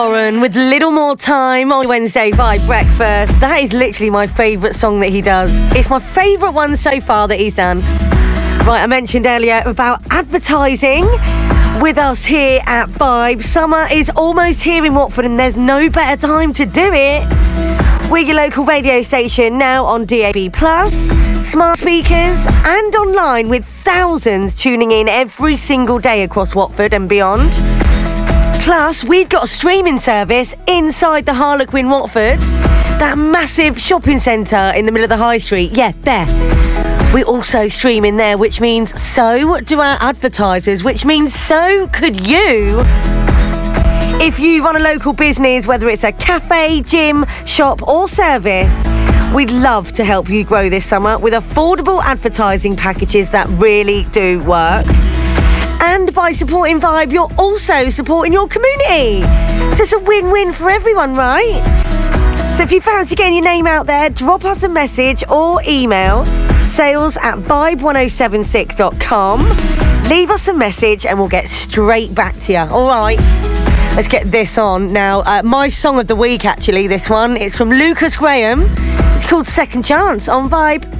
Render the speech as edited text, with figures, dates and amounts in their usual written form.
Lauren with Little More Time on Wednesday Vibe Breakfast. That is literally my favourite song that he does. It's my favourite one so far that he's done. Right, I mentioned earlier about advertising with us here at Vibe. Summer is almost here in Watford and there's no better time to do it. We're your local radio station now on DAB+, smart speakers and online with thousands tuning in every single day across Watford and beyond. Plus, we've got a streaming service inside the Harlequin Watford, that massive shopping centre in the middle of the high street. Yeah, there. We also stream in there, which means so do our advertisers, which means so could you. If you run a local business, whether it's a cafe, gym, shop or service, we'd love to help you grow this summer with affordable advertising packages that really do work. And by supporting Vibe, you're also supporting your community. So it's a win-win for everyone, right? So if you fancy getting your name out there, drop us a message or email sales@vibe1076.com. Leave us a message and we'll get straight back to you. All right, let's get this on now. My song of the week, actually, this one. It's from Lucas Graham. It's called Second Chance on Vibe.